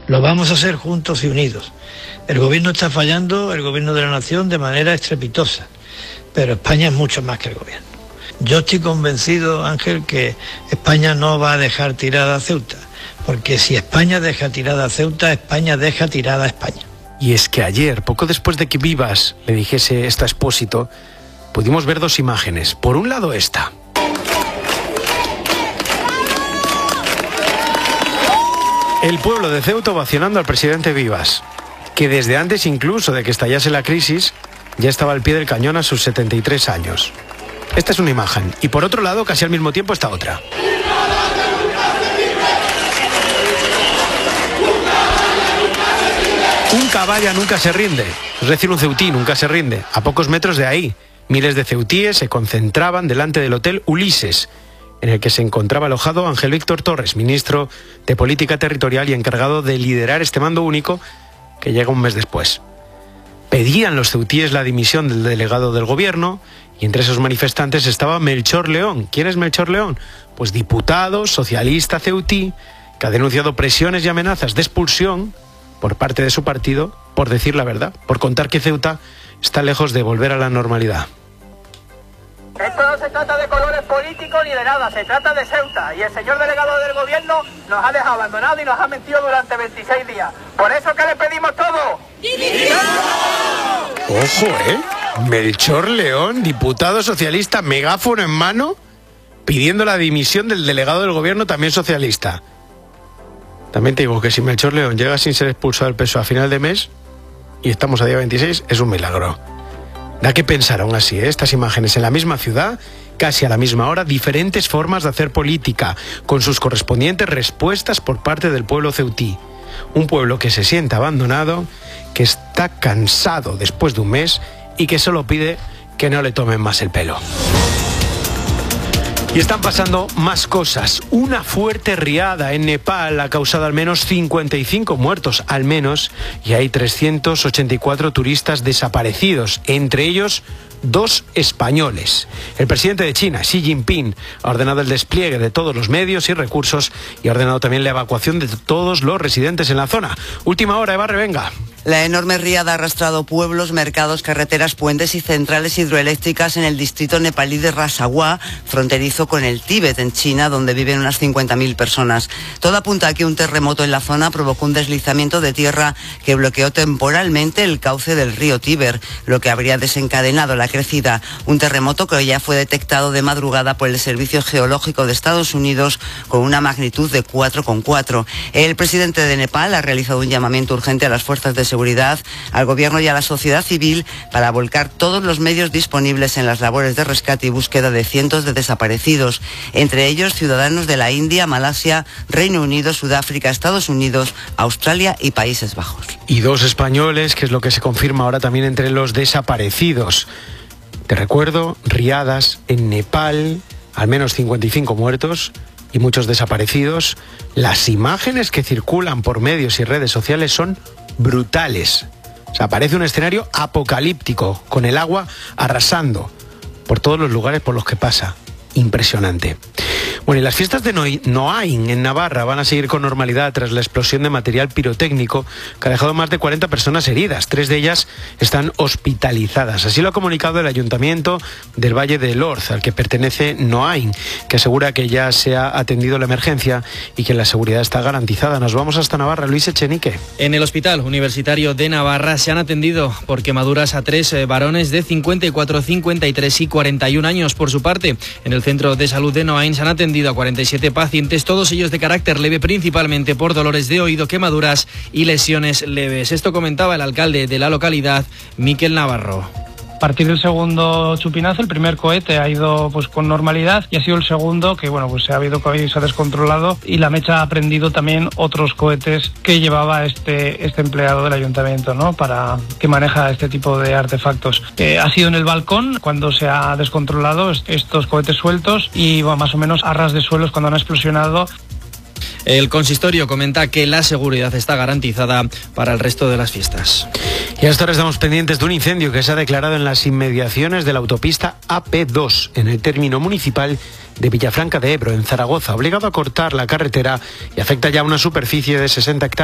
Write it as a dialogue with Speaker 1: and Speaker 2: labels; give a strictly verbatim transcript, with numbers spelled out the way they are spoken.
Speaker 1: Lo vamos a hacer juntos y unidos. El gobierno está fallando, el gobierno de la nación, de manera estrepitosa, pero España es mucho más que el gobierno. Yo estoy convencido, Ángel, que España no va a dejar tirada a Ceuta, porque si España deja tirada a Ceuta, España deja tirada a España.
Speaker 2: Y es que ayer, poco después de que Vivas le dijese esto a Expósito, pudimos ver dos imágenes. Por un lado esta. El pueblo de Ceuta ovacionando al presidente Vivas, que desde antes incluso de que estallase la crisis, ya estaba al pie del cañón a sus setenta y tres años. Esta es una imagen. Y por otro lado, casi al mismo tiempo, esta otra. Un caballa nunca se rinde. Es decir, un ceutí nunca se rinde. A pocos metros de ahí, miles de ceutíes se concentraban delante del Hotel Ulises, en el que se encontraba alojado Ángel Víctor Torres, ministro de Política Territorial y encargado de liderar este mando único que llega un mes después. Pedían los ceutíes la dimisión del delegado del gobierno y entre esos manifestantes estaba Melchor León. ¿Quién es Melchor León? Pues diputado socialista ceutí que ha denunciado presiones y amenazas de expulsión por parte de su partido por decir la verdad, por contar que Ceuta está lejos de volver a la normalidad.
Speaker 3: Esto no se trata de colores políticos ni de nada, se trata de Ceuta. Y el señor delegado del gobierno nos ha dejado abandonados y nos ha mentido durante veintiséis días. Por eso, ¿qué le pedimos todos?
Speaker 2: Ojo, ¿eh? Melchor León, diputado socialista, megáfono en mano, pidiendo la dimisión del delegado del gobierno, también socialista. También te digo que si Melchor León llega sin ser expulsado del P S O E a final de mes, y estamos a día veintiséis, es un milagro. Da que pensar aún así, ¿eh? Estas imágenes en la misma ciudad, casi a la misma hora, diferentes formas de hacer política, con sus correspondientes respuestas por parte del pueblo ceutí. Un pueblo que se siente abandonado, que está cansado después de un mes y que solo pide que no le tomen más el pelo. Y están pasando más cosas. Una fuerte riada en Nepal ha causado al menos cincuenta y cinco muertos, al menos, y hay trescientos ochenta y cuatro turistas desaparecidos, entre ellos dos españoles. El presidente de China, Xi Jinping, ha ordenado el despliegue de todos los medios y recursos y ha ordenado también la evacuación de todos los residentes en la zona. Última hora, Eva Revenga.
Speaker 4: La enorme riada ha arrastrado pueblos, mercados, carreteras, puentes y centrales hidroeléctricas en el distrito nepalí de Rasawa, fronterizo con el Tíbet, en China, donde viven unas cincuenta mil personas. Todo apunta a que un terremoto en la zona provocó un deslizamiento de tierra que bloqueó temporalmente el cauce del río Tíber, lo que habría desencadenado la crecida. Un terremoto que ya fue detectado de madrugada por el Servicio Geológico de Estados Unidos con una magnitud de cuatro coma cuatro. El presidente de Nepal ha realizado un llamamiento urgente a las fuerzas de seguridad seguridad, al gobierno y a la sociedad civil para volcar todos los medios disponibles en las labores de rescate y búsqueda de cientos de desaparecidos, entre ellos ciudadanos de la India, Malasia, Reino Unido, Sudáfrica, Estados Unidos, Australia y Países Bajos.
Speaker 2: Y dos españoles, que es lo que se confirma ahora también entre los desaparecidos. Te recuerdo, riadas en Nepal, al menos cincuenta y cinco muertos y muchos desaparecidos. Las imágenes que circulan por medios y redes sociales son brutales. O sea, parece un escenario apocalíptico, con el agua arrasando por todos los lugares por los que pasa. Impresionante. Bueno, y las fiestas de Noain en Navarra van a seguir con normalidad tras la explosión de material pirotécnico que ha dejado más de cuarenta personas heridas. Tres de ellas están hospitalizadas. Así lo ha comunicado el Ayuntamiento del Valle de Lorz, al que pertenece Noain, que asegura que ya se ha atendido la emergencia y que la seguridad está garantizada. Nos vamos hasta Navarra. Luis Echenique.
Speaker 5: En el Hospital Universitario de Navarra se han atendido por quemaduras a tres eh, varones de cincuenta y cuatro, cincuenta y tres y cuarenta y un años. Por su parte, en el Centro de Salud de Noain se han atendido a cuarenta y siete pacientes, todos ellos de carácter leve, principalmente por dolores de oído, quemaduras y lesiones leves. Esto comentaba el alcalde de la localidad, Miquel Navarro.
Speaker 6: A partir del segundo chupinazo, el primer cohete ha ido pues con normalidad y ha sido el segundo que bueno pues se ha habido se ha descontrolado y la mecha ha prendido también otros cohetes que llevaba este este empleado del ayuntamiento, ¿no? Para que maneja este tipo de artefactos. Eh, ha sido en el balcón cuando se ha descontrolado estos cohetes sueltos y bueno, más o menos a ras de suelos cuando han explosionado.
Speaker 5: El consistorio comenta que la seguridad está garantizada para el resto de las fiestas.
Speaker 2: Y hasta ahora estamos pendientes de un incendio que se ha declarado en las inmediaciones de la autopista A P dos, en el término municipal de Villafranca de Ebro, en Zaragoza, obligado a cortar la carretera y afecta ya a una superficie de sesenta hectáreas.